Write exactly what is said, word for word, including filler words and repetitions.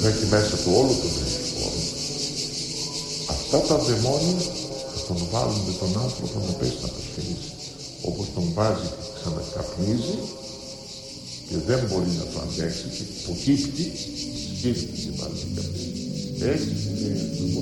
θα έχει μέσα του όλο τον χώρο. Αυτά τα δαιμόνια θα τον βάλουν με τον άνθρωπο να πέσει να προσφυλίσει. Όπως τον βάζει και ξανακαπνίζει και δεν μπορεί να το αντέξει και υποκύπτει, σκύφτει και πάλι και καπνίζει. Έτσι είναι